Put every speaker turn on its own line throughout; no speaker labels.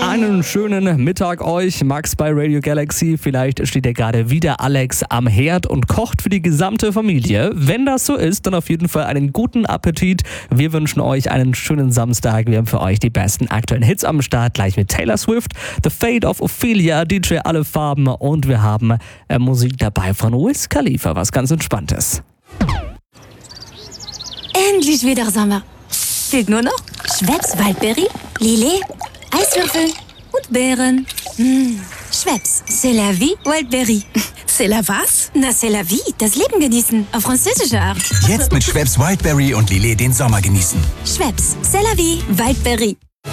Einen schönen Mittag euch, Max bei Radio Galaxy. Vielleicht steht ja gerade wieder Alex am Herd und kocht für die gesamte Familie. Wenn das so ist, dann auf jeden Fall einen guten Appetit. Wir wünschen euch einen schönen Samstag. Wir haben für euch die besten aktuellen Hits am Start, gleich mit Taylor Swift, The Fate of Ophelia, DJ Alle Farben und wir haben Musik dabei von Wiz Khalifa, was ganz Entspanntes.
Endlich wieder Sommer. Fehlt nur noch Schweppes Waldberry, Lillet, Eiswürfel und Beeren. Schweppes, c'est la vie, Wildberry.
C'est la was?
Na, c'est la vie, das Leben genießen, auf französische Art.
Jetzt mit Schweppes Wildberry und Lillet den Sommer genießen.
Schweppes, c'est la vie, Wildberry.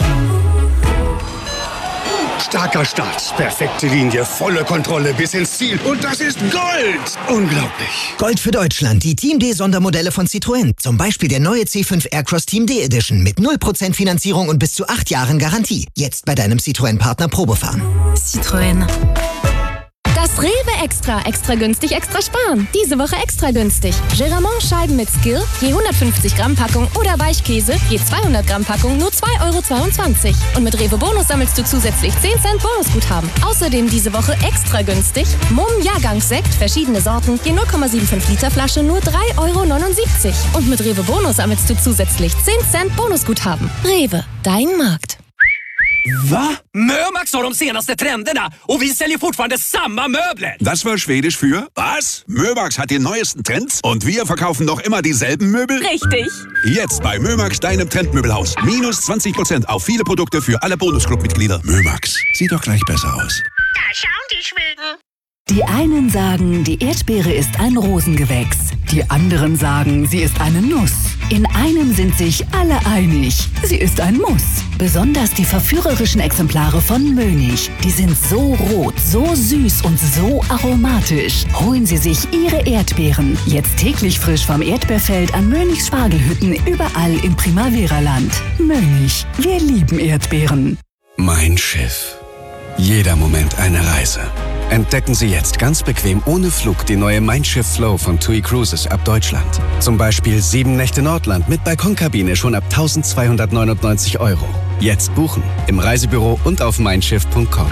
Starker Start, perfekte Linie, volle Kontrolle bis ins Ziel. Und das ist Gold! Unglaublich.
Gold für Deutschland, die Team D Sondermodelle von Citroën. Zum Beispiel der neue C5 Aircross Team D Edition mit 0% Finanzierung und bis zu 8 Jahren Garantie. Jetzt bei deinem Citroën-Partner Probefahren.
Citroën.
Das Rewe Extra. Extra günstig, extra sparen. Diese Woche extra günstig. Geramont Scheiben mit Skill, je 150 Gramm Packung oder Weichkäse, je 200 Gramm Packung, nur 2,22 €. Und mit Rewe Bonus sammelst du zusätzlich 10 Cent Bonusguthaben. Außerdem diese Woche extra günstig Mumm Jahrgangssekt, verschiedene Sorten, je 0,75 Liter Flasche, nur 3,79 €. Und mit Rewe Bonus sammelst du zusätzlich 10 Cent Bonusguthaben. Rewe, dein Markt.
Va? Mömax har de senaste trenderna och vi säljer fortfarande samma möbler.
Das war Schwedisch für was? Mömax hat die neuesten Trends und wir verkaufen noch immer dieselben Möbel?
Richtig.
Jetzt bei Mömax, deinem Trendmöbelhaus. Minus 20% auf viele Produkte für alle Bonusclub-Mitglieder. Mömax, sieht doch gleich besser aus.
Da schauen die Schweden.
Die einen sagen, die Erdbeere ist ein Rosengewächs. Die anderen sagen, sie ist eine Nuss. In einem sind sich alle einig. Sie ist ein Muss. Besonders die verführerischen Exemplare von Mönig. Die sind so rot, so süß und so aromatisch. Holen Sie sich Ihre Erdbeeren. Jetzt täglich frisch vom Erdbeerfeld an Mönigs Spargelhütten überall im Primavera-Land. Mönig. Wir lieben Erdbeeren.
Mein Schiff. Jeder Moment eine Reise. Entdecken Sie jetzt ganz bequem ohne Flug die neue Mein Schiff Flow von TUI Cruises ab Deutschland. Zum Beispiel 7 Nächte Nordland mit Balkonkabine schon ab 1.299 €. Jetzt buchen im Reisebüro und auf meinschiff.com.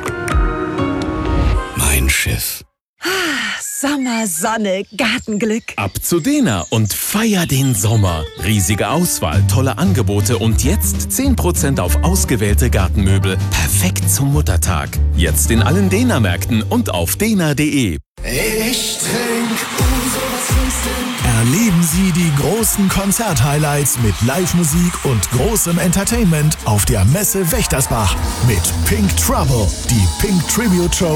Mein Schiff.
Sommer, Sonne, Gartenglück.
Ab zu Dena und feier den Sommer. Riesige Auswahl, tolle Angebote und jetzt 10% auf ausgewählte Gartenmöbel. Perfekt zum Muttertag. Jetzt in allen Dena-Märkten und auf dena.de.
Ich trink
Erleben Sie die großen Konzert-Highlights mit Live-Musik und großem Entertainment auf der Messe Wächtersbach mit Pink Trouble, die Pink Tribute Show